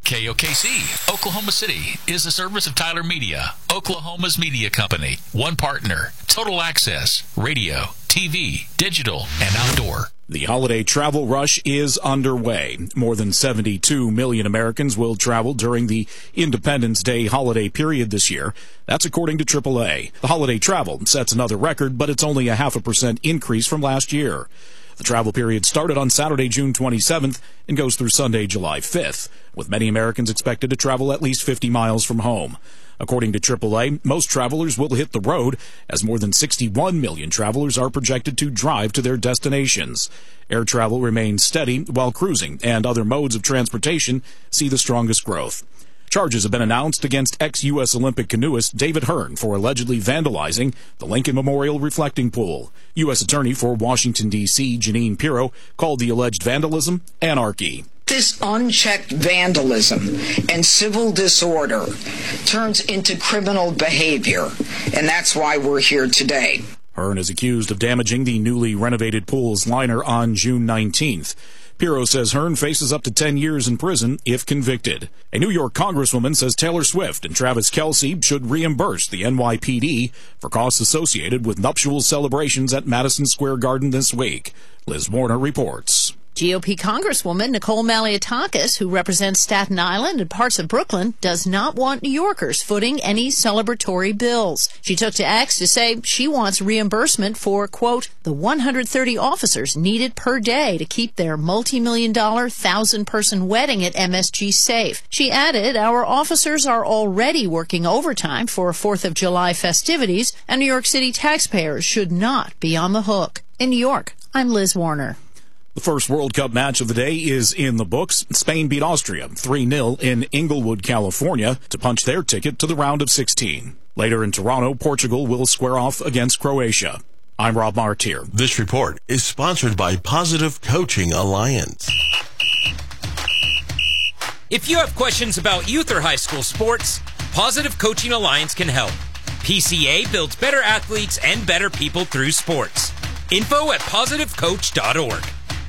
KOKC, Oklahoma City, is a service of Tyler Media, Oklahoma's media company. One partner, total access, radio, TV, digital, and outdoor. The holiday travel rush is underway. More than 72 million Americans will travel during the Independence Day holiday period this year. That's according to AAA. The holiday travel sets another record, but it's only a 0.5% increase from last year. The travel period started on Saturday, June 27th and goes through Sunday, July 5th, with many Americans expected to travel at least 50 miles from home. According to AAA, most travelers will hit the road, as more than 61 million travelers are projected to drive to their destinations. Air travel remains steady, while cruising and other modes of transportation see the strongest growth. Charges have been announced against ex-U.S. Olympic canoeist David Hearn for allegedly vandalizing the Lincoln Memorial reflecting pool. U.S. Attorney for Washington, D.C., Jeanine Pirro, called the alleged vandalism anarchy. This unchecked vandalism and civil disorder turns into criminal behavior, and that's why we're here today. Hearn is accused of damaging the newly renovated pool's liner on June 19th. Pirro says Hearn faces up to 10 years in prison if convicted. A New York congresswoman says Taylor Swift and Travis Kelce should reimburse the NYPD for costs associated with nuptial celebrations at Madison Square Garden this week. Liz Warner reports. GOP Congresswoman Nicole Malliotakis, who represents Staten Island and parts of Brooklyn, does not want New Yorkers footing any celebratory bills. She took to X to say she wants reimbursement for, quote, the 130 officers needed per day to keep their multi-million-dollar, 1,000-person wedding at MSG safe. She added, our officers are already working overtime for 4th of July festivities, and New York City taxpayers should not be on the hook. In New York, I'm Liz Warner. The first World Cup match of the day is in the books. Spain beat Austria 3-0 in Inglewood, California, to punch their ticket to the round of 16. Later in Toronto, Portugal will square off against Croatia. I'm Rob Martier. This report is sponsored by Positive Coaching Alliance. If you have questions about youth or high school sports, Positive Coaching Alliance can help. PCA builds better athletes and better people through sports. Info at positivecoach.org.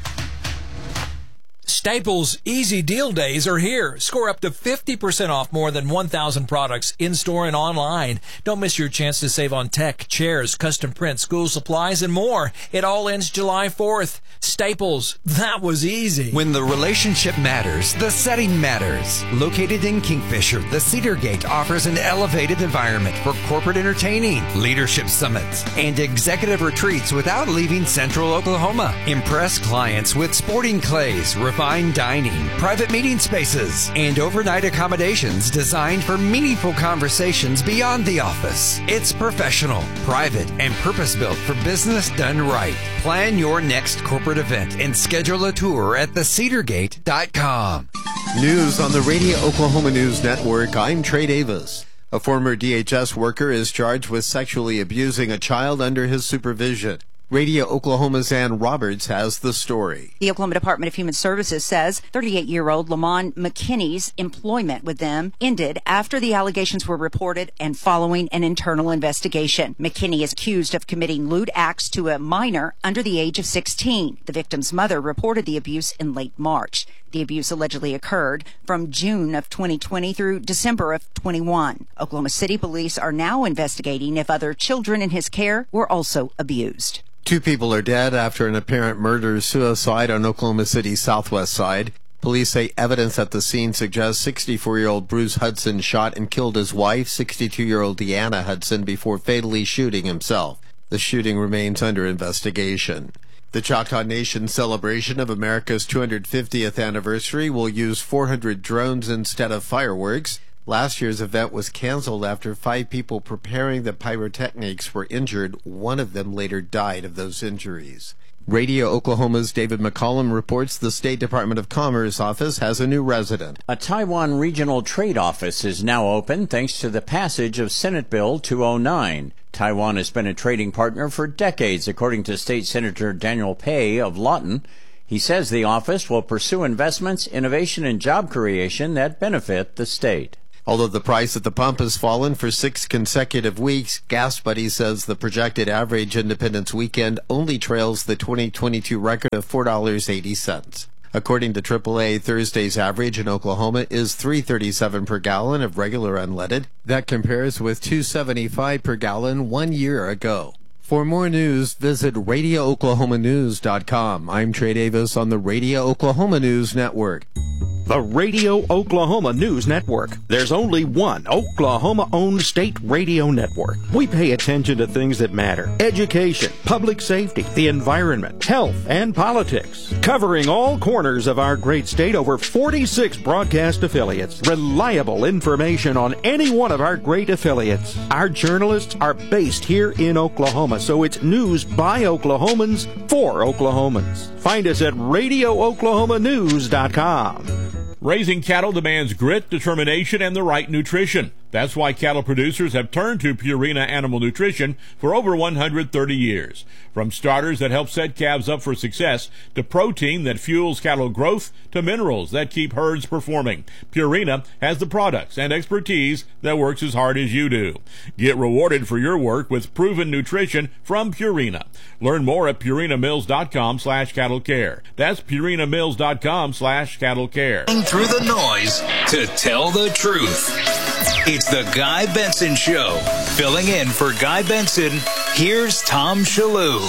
Staples Easy Deal Days are here. Score up to 50% off more than 1,000 products in-store and online. Don't miss your chance to save on tech, chairs, custom print, school supplies, and more. It all ends July 4th. Staples, that was easy. When the relationship matters, the setting matters. Located in Kingfisher, the Cedar Gate offers an elevated environment for corporate entertaining, leadership summits, and executive retreats without leaving Central Oklahoma. Impress clients with sporting clays, refined dining, private meeting spaces, and overnight accommodations designed for meaningful conversations beyond the office. It's professional, private, and purpose-built for business done right. Plan your next corporate event and schedule a tour at thecedargate.com. News on the Radio Oklahoma News Network. I'm Trey Davis. A former DHS worker is charged with sexually abusing a child under his supervision. Radio Oklahoma's Ann Roberts has the story. The Oklahoma Department of Human Services says 38-year-old Lamont McKinney's employment with them ended after the allegations were reported and following an internal investigation. McKinney is accused of committing lewd acts to a minor under the age of 16. The victim's mother reported the abuse in late March. The abuse allegedly occurred from June of 2020 through December of 21. Oklahoma City police are now investigating if other children in his care were also abused. 2 people are dead after an apparent murder-suicide on Oklahoma City's southwest side. Police say evidence at the scene suggests 64-year-old Bruce Hudson shot and killed his wife, 62-year-old Deanna Hudson, before fatally shooting himself. The shooting remains under investigation. The Choctaw Nation celebration of America's 250th anniversary will use 400 drones instead of fireworks. Last year's event was canceled after 5 people preparing the pyrotechnics were injured. One of them later died of those injuries. Radio Oklahoma's David McCollum reports the State Department of Commerce office has a new resident. A Taiwan Regional Trade Office is now open thanks to the passage of Senate Bill 209. Taiwan has been a trading partner for decades, according to State Senator Daniel Pei of Lawton. He says the office will pursue investments, innovation, and job creation that benefit the state. Although the price at the pump has fallen for 6 consecutive weeks, Gas Buddy says the projected average Independence weekend only trails the 2022 record of $4.80. According to AAA, Thursday's average in Oklahoma is $3.37 per gallon of regular unleaded. That compares with $2.75 per gallon 1 year ago. For more news, visit RadioOklahomaNews.com. I'm Trey Davis on the Radio Oklahoma News Network. The Radio Oklahoma News Network. There's only one Oklahoma-owned state radio network. We pay attention to things that matter. Education, public safety, the environment, health, and politics. Covering all corners of our great state, over 46 broadcast affiliates. Reliable information on any one of our great affiliates. Our journalists are based here in Oklahoma, so it's news by Oklahomans for Oklahomans. Find us at RadioOklahomaNews.com. Raising cattle demands grit, determination, and the right nutrition. That's why cattle producers have turned to Purina Animal Nutrition for over 130 years. From starters that help set calves up for success, to protein that fuels cattle growth, to minerals that keep herds performing, Purina has the products and expertise that works as hard as you do. Get rewarded for your work with proven nutrition from Purina. Learn more at purinamills.com/cattlecare. That's purinamills.com/cattlecare. Through the noise to tell the truth. It's the Guy Benson Show. Filling in for Guy Benson, here's Tom Shalhoub.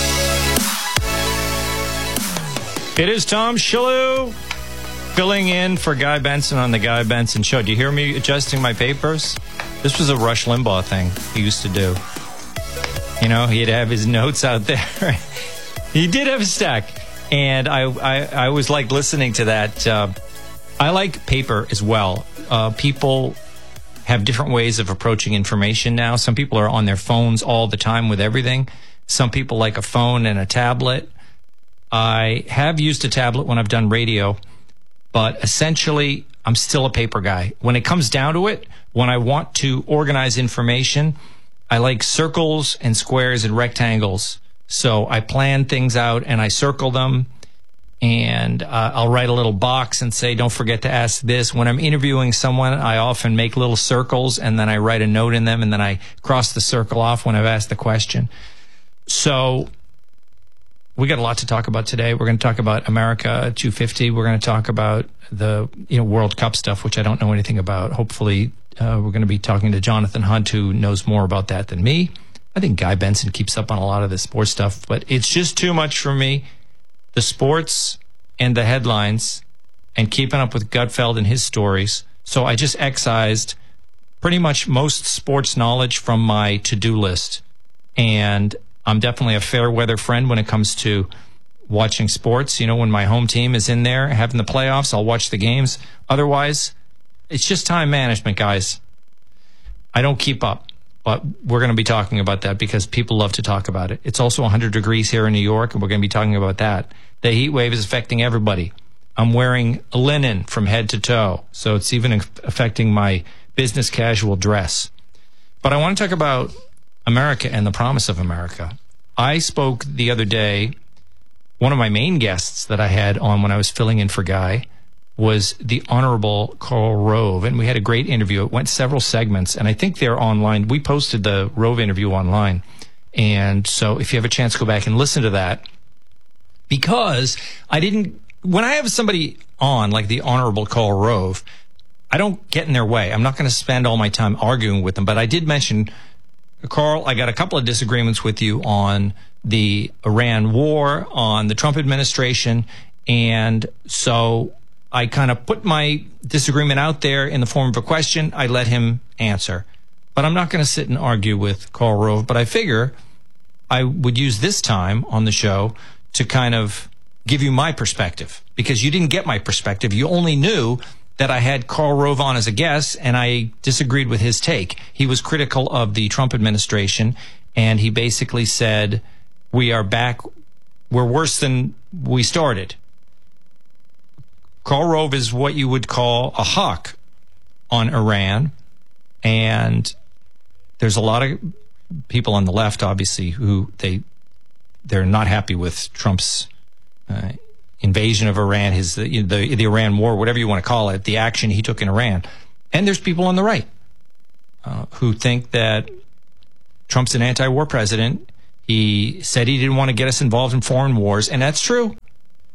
It is Tom Shalhoub filling in for Guy Benson on the Guy Benson Show. Do you hear me adjusting my papers? This was a Rush Limbaugh thing he used to do. You know, he'd have his notes out there. He did have a stack. And I always liked listening to that. I like paper as well. People have different ways of approaching information now. Some people are on their phones all the time with everything. Some people like a phone and a tablet. I have used a tablet when I've done radio, but essentially I'm still a paper guy. When it comes down to it, when I want to organize information, I like circles and squares and rectangles. So I plan things out and I circle them, and I'll write a little box and say, don't forget to ask this. When I'm interviewing someone, I often make little circles and then I write a note in them and then I cross the circle off when I've asked the question. So we got a lot to talk about today. We're going to talk about America 250. We're going to talk about the World Cup stuff, which I don't know anything about. Hopefully we're going to be talking to Jonathan Hunt, who knows more about that than me. I think Guy Benson keeps up on a lot of the sports stuff, but it's just too much for me. The sports and the headlines and keeping up with Gutfeld and his stories. So I just excised pretty much most sports knowledge from my to-do list. And I'm definitely a fair weather friend when it comes to watching sports. You know, when my home team is in there having the playoffs, I'll watch the games. Otherwise, it's just time management, guys. I don't keep up. But we're going to be talking about that because people love to talk about it. It's also 100 degrees here in New York, and we're going to be talking about that. The heat wave is affecting everybody. I'm wearing linen from head to toe, so it's even affecting my business casual dress. But I want to talk about America and the promise of America. I spoke the other day, one of my main guests that I had on when I was filling in for Guy was the Honorable Karl Rove, and we had a great interview. It went several segments, and I think they're online. We posted the Rove interview online, and so if you have a chance, go back and listen to that. Because when I have somebody on, like the Honorable Karl Rove, I don't get in their way. I'm not going to spend all my time arguing with them, but I did mention, Karl, I got a couple of disagreements with you on the Iran war, on the Trump administration, and so I kind of put my disagreement out there in the form of a question. I let him answer. But I'm not going to sit and argue with Karl Rove, but I figure I would use this time on the show to kind of give you my perspective, because you didn't get my perspective. You only knew that I had Karl Rove on as a guest, and I disagreed with his take. He was critical of the Trump administration, and he basically said, we are back, we're worse than we started. Karl Rove is what you would call a hawk on Iran, and there's a lot of people on the left, obviously, who they're not happy with Trump's invasion of Iran, the Iran war, whatever you want to call it, the action he took in Iran. And there's people on the right who think that Trump's an anti-war president. He said he didn't want to get us involved in foreign wars, and that's true.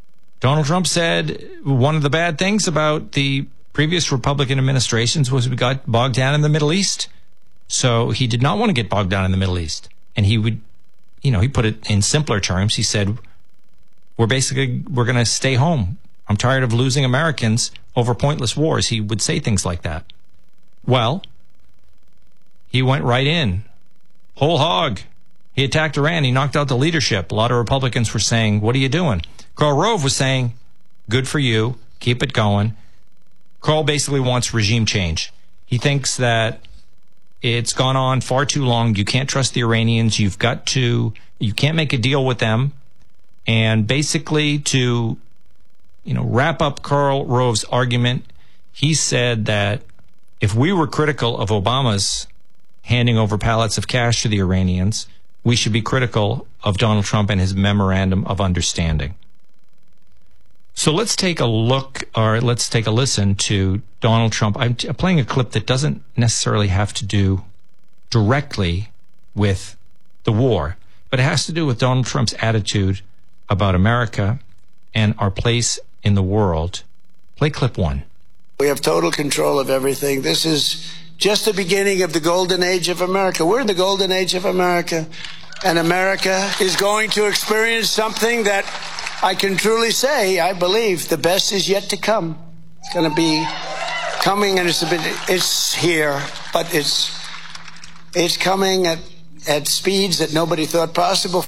Donald Trump said one of the bad things about the previous Republican administrations was we got bogged down in the Middle East. So he did not want to get bogged down in the Middle East. And he would, he put it in simpler terms. He said, we're going to stay home. I'm tired of losing Americans over pointless wars. He would say things like that. Well, he went right in. Whole hog. He attacked Iran. He knocked out the leadership. A lot of Republicans were saying, what are you doing? Karl Rove was saying, good for you. Keep it going. Karl basically wants regime change. He thinks that it's gone on far too long. You can't trust the Iranians. You can't make a deal with them. And basically to, wrap up Karl Rove's argument, he said that if we were critical of Obama's handing over pallets of cash to the Iranians, we should be critical of Donald Trump and his memorandum of understanding. So let's take a listen to Donald Trump. I'm playing a clip that doesn't necessarily have to do directly with the war, but it has to do with Donald Trump's attitude about America and our place in the world. Play clip 1. We have total control of everything. This is just the beginning of the golden age of America. We're in the golden age of America, and America is going to experience something that I can truly say, I believe, the best is yet to come. It's going to be coming, and it's here, but it's coming at speeds that nobody thought possible.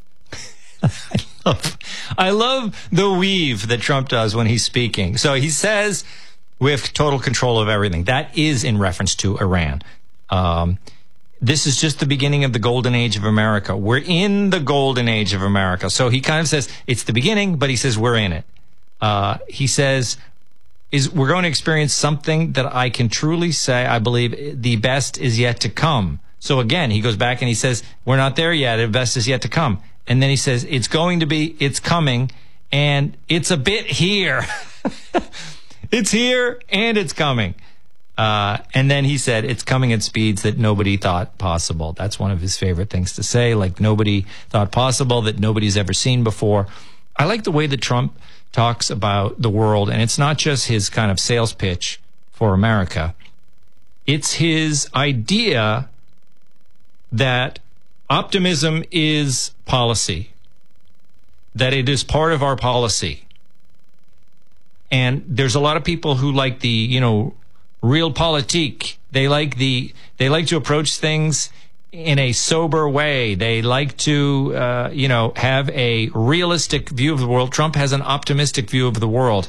I love the weave that Trump does when he's speaking. So he says we have total control of everything. That is in reference to Iran. This is just the beginning of the golden age of America. We're in the golden age of America. So he kind of says it's the beginning, but he says we're in it. He says we're going to experience something that I can truly say I believe the best is yet to come. So again, he goes back and he says we're not there yet. The best is yet to come. And then he says it's coming, and it's a bit here. It's here and it's coming. And then he said it's coming at speeds that nobody thought possible. That's one of his favorite things to say, like nobody thought possible, that nobody's ever seen before. I like the way that Trump talks about the world, and it's not just his kind of sales pitch for America. It's his idea that optimism is policy, that it is part of our policy. And there's a lot of people who like the, realpolitik. They like to approach things in a sober way. They like to, have a realistic view of the world. Trump has an optimistic view of the world.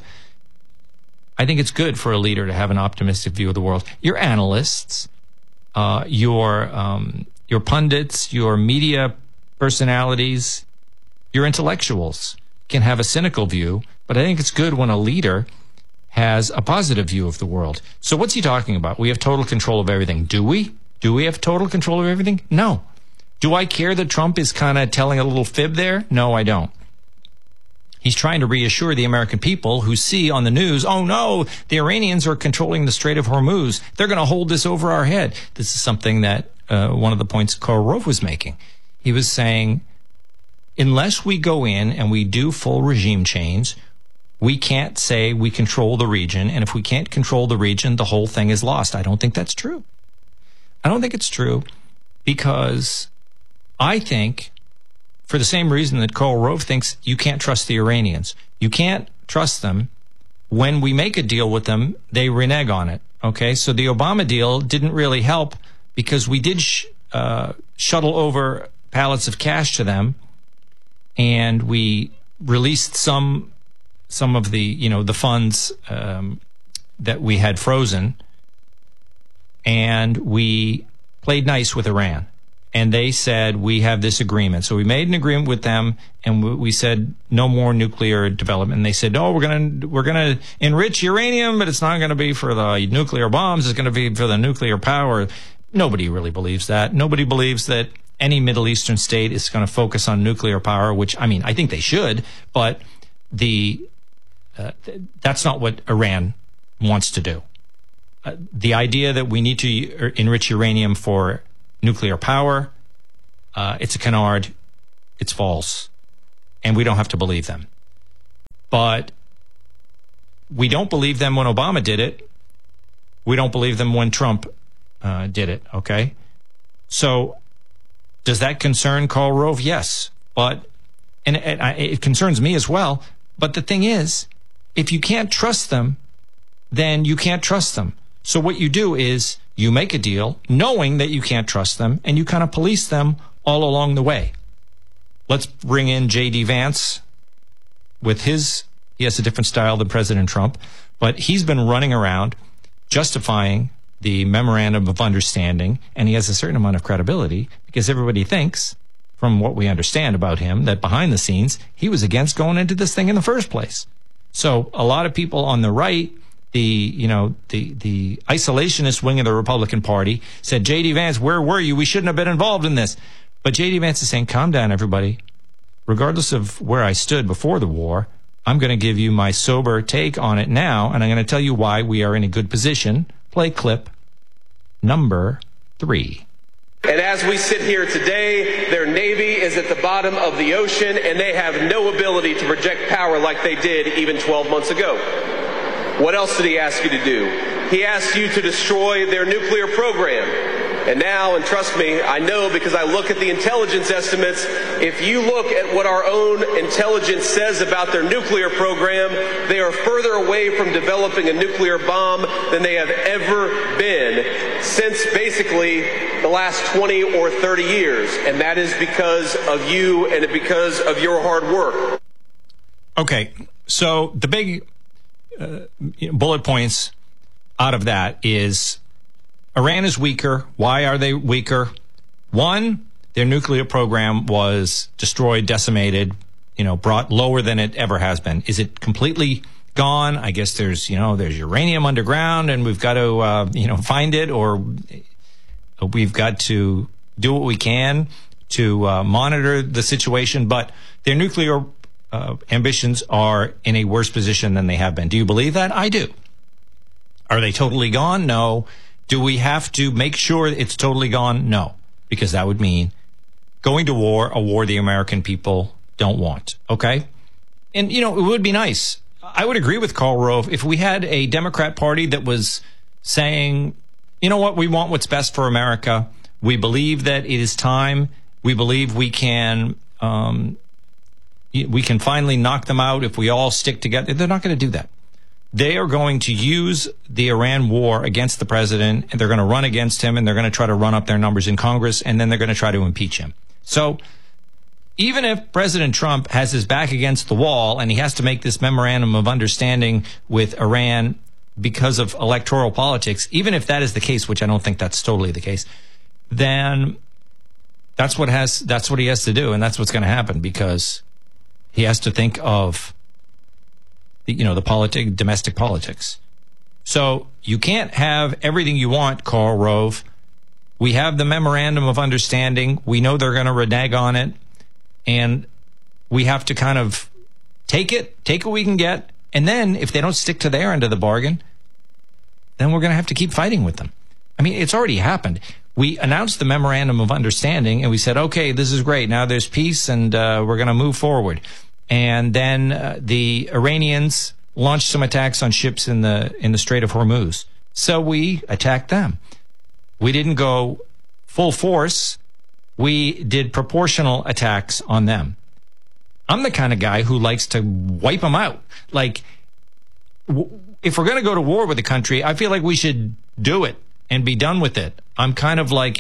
I think it's good for a leader to have an optimistic view of the world. Your analysts, your pundits, your media personalities, your intellectuals can have a cynical view, but I think it's good when a leader has a positive view of the world. So what's he talking about? We have total control of everything. Do we? Do we have total control of everything? No. Do I care that Trump is kind of telling a little fib there? No, I don't. He's trying to reassure the American people who see on the news, oh no, the Iranians are controlling the Strait of Hormuz. They're going to hold this over our head. This is something that one of the points Karl Rove was making. He was saying, unless we go in and we do full regime change, we can't say we control the region. And if we can't control the region, the whole thing is lost. I don't think that's true. I don't think it's true because I think, for the same reason that Karl Rove thinks you can't trust the Iranians, you can't trust them. When we make a deal with them, they renege on it. Okay, so the Obama deal didn't really help because we did shuttle over pallets of cash to them, and we released some of the the funds that we had frozen, and we played nice with Iran. And they said, we have this agreement. So we made an agreement with them, and we said no more nuclear development. And they said, no, we're gonna enrich uranium, but it's not going to be for the nuclear bombs. It's going to be for the nuclear power. Nobody really believes that. Nobody believes that any Middle Eastern state is going to focus on nuclear power, which, I mean, I think they should, but that's not what Iran wants to do. The idea that we need to enrich uranium for nuclear power, it's a canard, it's false, and we don't have to believe them. But we don't believe them when Obama did it. We don't believe them when Trump did it, okay? So does that concern Karl Rove? Yes. But, and it concerns me as well. But the thing is, if you can't trust them, then you can't trust them. So what you do is you make a deal knowing that you can't trust them, and you kind of police them all along the way. Let's bring in J.D. Vance with he has a different style than President Trump, but he's been running around justifying the memorandum of understanding, and he has a certain amount of credibility because everybody thinks, from what we understand about him, that behind the scenes, he was against going into this thing in the first place. So a lot of people on the right, the isolationist wing of the Republican Party said, J.D. Vance, where were you? We shouldn't have been involved in this. But J.D. Vance is saying, calm down, everybody. Regardless of where I stood before the war, I'm going to give you my sober take on it now, and I'm going to tell you why we are in a good position. Play clip number 3. And as we sit here today, their Navy is at the bottom of the ocean, and they have no ability to project power like they did even 12 months ago. What else did he ask you to do? He asked you to destroy their nuclear program. And now, and trust me, I know because I look at the intelligence estimates, if you look at what our own intelligence says about their nuclear program, they are further away from developing a nuclear bomb than they have ever been since basically the last 20 or 30 years. And that is because of you and because of your hard work. Okay, so the big bullet points out of that is Iran is weaker. Why are they weaker? One, their nuclear program was destroyed, decimated, brought lower than it ever has been. Is it completely gone? I guess there's uranium underground, and we've got to, find it, or we've got to do what we can to monitor the situation. But their nuclear ambitions are in a worse position than they have been. Do you believe that? I do. Are they totally gone? No. Do we have to make sure it's totally gone? No, because that would mean going to war, a war the American people don't want, okay? And, it would be nice. I would agree with Karl Rove if we had a Democrat Party that was saying, you know what, we want what's best for America. We believe that it is time. We believe we can finally knock them out if we all stick together. They're not going to do that. They are going to use the Iran war against the president, and they're going to run against him, and they're going to try to run up their numbers in Congress, and then they're going to try to impeach him. So even if President Trump has his back against the wall and he has to make this memorandum of understanding with Iran because of electoral politics, even if that is the case, which I don't think that's totally the case, then that's what he has to do, and that's what's going to happen, because he has to think of the domestic politics. So you can't have everything you want, Karl Rove. We have the memorandum of understanding. We know they're going to renege on it, and we have to kind of take what we can get. And then if they don't stick to their end of the bargain, then we're going to have to keep fighting with them. I mean, it's already happened. We announced the memorandum of understanding, and we said, okay, this is great. Now there's peace, and we're going to move forward. And then the Iranians launched some attacks on ships in the Strait of Hormuz. So we attacked them. We didn't go full force. We did proportional attacks on them. I'm the kind of guy who likes to wipe them out. Like, if we're going to go to war with a country, I feel like we should do it and be done with it. I'm kind of like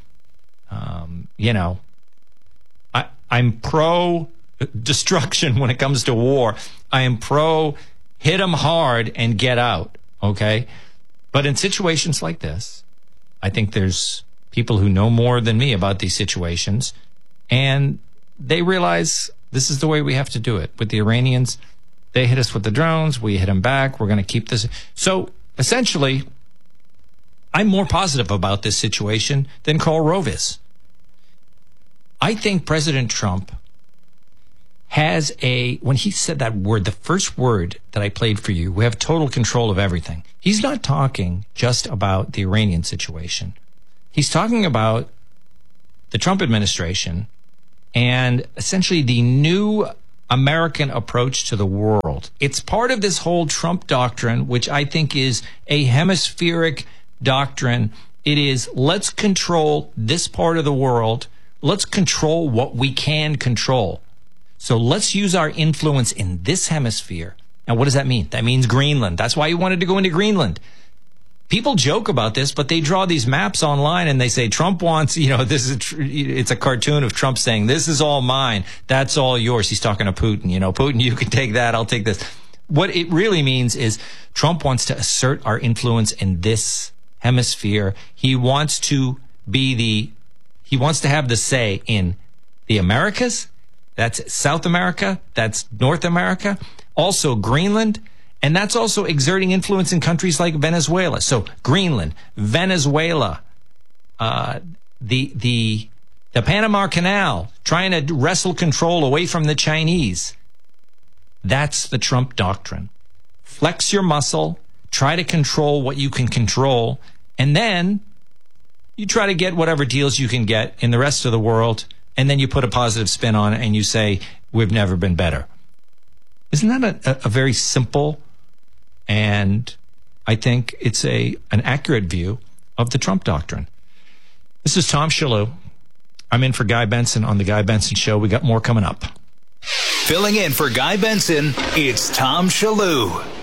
I'm pro destruction when it comes to war. I am pro hit them hard and get out, okay? But in situations like this, I think there's people who know more than me about these situations, and they realize this is the way we have to do it. With the Iranians, they hit us with the drones, we hit them back, we're going to keep this. So essentially, I'm more positive about this situation than Karl Rove is. I think President Trump has when he said that word, the first word that I played for you, we have total control of everything. He's not talking just about the Iranian situation. He's talking about the Trump administration and essentially the new American approach to the world. It's part of this whole Trump doctrine, which I think is a hemispheric doctrine. It is, let's control this part of the world. Let's control what we can control. So let's use our influence in this hemisphere. Now, what does that mean? That means Greenland. That's why he wanted to go into Greenland. People joke about this, but they draw these maps online and they say Trump wants, it's a cartoon of Trump saying, this is all mine. That's all yours. He's talking to Putin. Putin, you can take that. I'll take this. What it really means is Trump wants to assert our influence in this hemisphere. He wants to have the say in the Americas. That's South America. That's North America. Also Greenland. And that's also exerting influence in countries like Venezuela. So Greenland, Venezuela, the Panama Canal, trying to wrestle control away from the Chinese. That's the Trump doctrine. Flex your muscle, try to control what you can control, and then you try to get whatever deals you can get in the rest of the world, and then you put a positive spin on it and you say, we've never been better. Isn't that a very simple, and I think it's an accurate view of the Trump doctrine? This is Tom Shalhoub. I'm in for Guy Benson on The Guy Benson Show. We got more coming up. Filling in for Guy Benson, it's Tom Shalhoub.